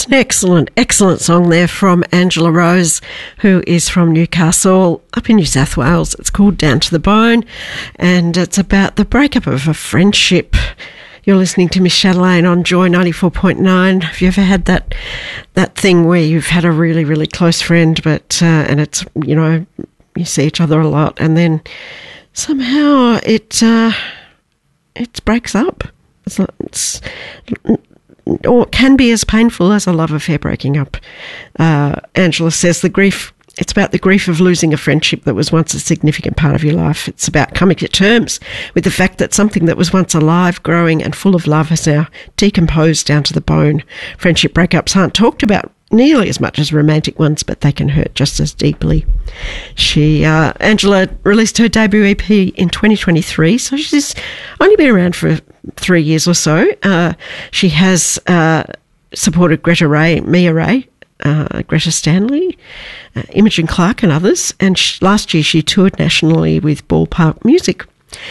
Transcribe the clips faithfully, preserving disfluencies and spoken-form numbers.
That's an excellent, excellent song there from Angela Rose, who is from Newcastle, up in New South Wales. It's called Down to the Bone, and it's about the breakup of a friendship. You're listening to Miss Chatelaine on Joy ninety-four point nine. Have you ever had that that thing where you've had a really, really close friend, but uh, and it's, you know, you see each other a lot, and then somehow it uh, it breaks up? It's, it's or it can be as painful as a love affair breaking up. Uh, Angela says the grief, it's about the grief of losing a friendship that was once a significant part of your life. It's about coming to terms with the fact that something that was once alive, growing and full of love has now decomposed down to the bone. Friendship breakups aren't talked about nearly as much as romantic ones, but they can hurt just as deeply. She, uh, Angela released her debut E P in twenty twenty-three, so she's only been around for three years or so. Uh, she has uh, supported Greta Ray, Mia Ray, uh, Greta Stanley, uh, Imogen Clark and others, and she, last year she toured nationally with Ballpark Music.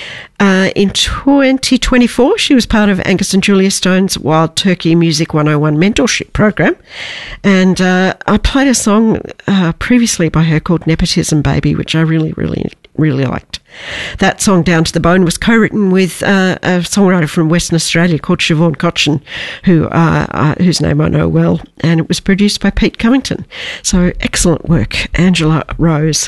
Uh, in twenty twenty-four, she was part of Angus and Julia Stone's Wild Turkey Music one oh one mentorship program. And uh, I played a song uh, previously by her called Nepotism Baby, which I really, really, really liked. That song, Down to the Bone, was co-written with uh, a songwriter from Western Australia called Siobhan Cochin, who, uh, uh, whose name I know well, and it was produced by Pete Cummington. So excellent work, Angela Rose.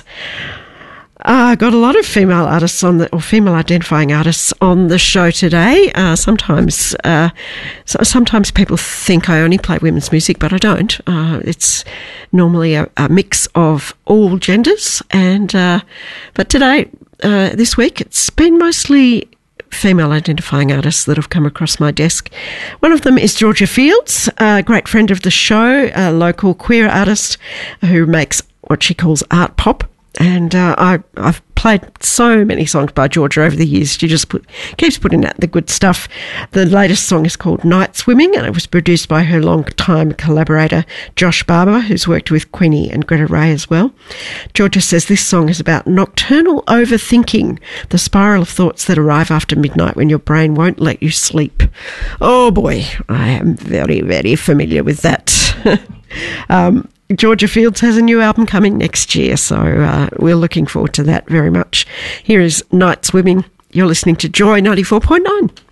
I uh, got a lot of female artists on the, or female identifying artists on the show today. Uh, sometimes, uh, so, sometimes people think I only play women's music, but I don't. Uh, it's normally a, a mix of all genders, and uh, but today, uh, this week, it's been mostly female identifying artists that have come across my desk. One of them is Georgia Fields, a great friend of the show, a local queer artist who makes what she calls art pop. And uh, I, I've played so many songs by Georgia over the years. She just put, keeps putting out the good stuff. The latest song is called Night Swimming, and it was produced by her long-time collaborator, Josh Barber, who's worked with Queenie and Greta Ray as well. Georgia says this song is about nocturnal overthinking, the spiral of thoughts that arrive after midnight when your brain won't let you sleep. Oh, boy, I am very, very familiar with that. um Georgia Fields has a new album coming next year, so uh, we're looking forward to that very much. Here is Night Swimming. You're listening to Joy ninety-four point nine.